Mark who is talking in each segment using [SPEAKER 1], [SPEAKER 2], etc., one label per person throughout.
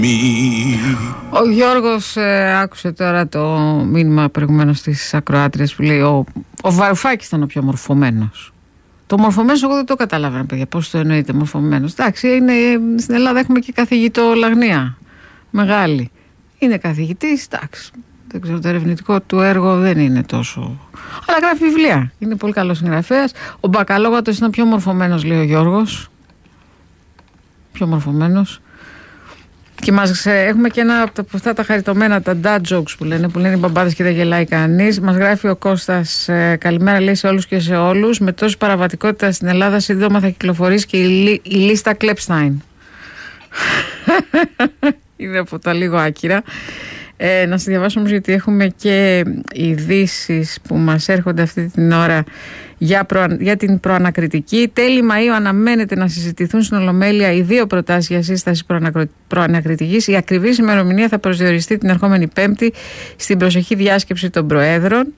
[SPEAKER 1] Ο Γιώργος άκουσε τώρα το μήνυμα προηγουμένως της ακροάτριας που λέει ο Βαρουφάκης ήταν ο πιο μορφωμένος. Το μορφωμένος εγώ δεν το καταλάβαινα, παιδιά, πώς το εννοείται μορφωμένος. Εντάξει, στην Ελλάδα έχουμε και καθηγητό Λαγνία, μεγάλη. Είναι καθηγητής, εντάξει. Δεν ξέρω, το ερευνητικό του έργο δεν είναι τόσο. Αλλά γράφει βιβλία. Είναι πολύ καλός συγγραφέας. Ο Μπακαλόγατος ήταν πιο μορφωμένος, λέει ο Γιώργος. Πιο μορφωμένος. Και έχουμε και ένα από αυτά τα χαριτωμένα, τα dad jokes που λένε οι μπαμπάδες και δεν γελάει κανείς. Μας γράφει ο Κώστας, καλημέρα, λέει σε όλους και σε όλους. Με τόση παραβατικότητα στην Ελλάδα σύντομα θα κυκλοφορήσει και η λίστα Κλέπσταϊν. Είναι από τα λίγο άκυρα. Να σας διαβάσω όμως, γιατί έχουμε και ειδήσεις που μας έρχονται αυτή την ώρα για την προανακριτική. Τέλη Μαΐου αναμένεται να συζητηθούν στην Ολομέλεια οι 2 προτάσεις για σύσταση προανακριτικής. Η ακριβής ημερομηνία θα προσδιοριστεί την ερχόμενη Πέμπτη στην προσεχή διάσκεψη των Προέδρων.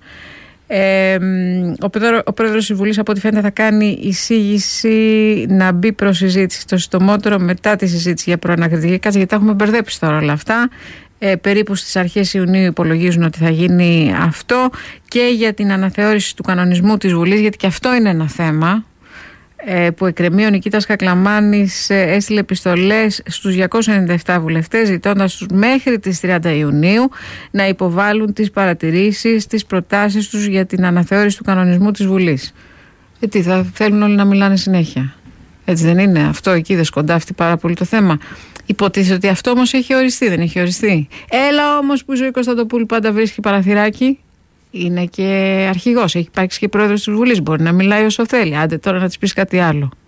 [SPEAKER 1] Ο Πρόεδρος της Βουλής, από ό,τι φαίνεται, θα κάνει εισήγηση να μπει προς συζήτηση το συντομότερο μετά τη συζήτηση για προανακριτική. Κάτσε, γιατί τα έχουμε μπερδέψει τώρα όλα αυτά. Περίπου στις αρχές Ιουνίου υπολογίζουν ότι θα γίνει αυτό, και για την αναθεώρηση του κανονισμού της Βουλής, γιατί και αυτό είναι ένα θέμα που εκκρεμεί. Ο Νικήτας Κακλαμάνης έστειλε επιστολές στους 297 βουλευτές ζητώντας τους μέχρι τις 30 Ιουνίου να υποβάλουν τις παρατηρήσεις, τις προτάσεις τους για την αναθεώρηση του κανονισμού της Βουλής. Γιατί θα θέλουν όλοι να μιλάνε συνέχεια. Έτσι δεν είναι? Αυτό εκεί δεν σκοντάφτει πάρα πολύ το θέμα? Υποτίθεται ότι αυτό όμως έχει οριστεί, δεν έχει οριστεί? Έλα όμως που η Ζωή Κωνσταντοπούλου πάντα βρίσκει παραθυράκι. Είναι και αρχηγός, έχει υπάρξει και πρόεδρος της Βουλής, μπορεί να μιλάει όσο θέλει. Άντε τώρα να της πεις κάτι άλλο.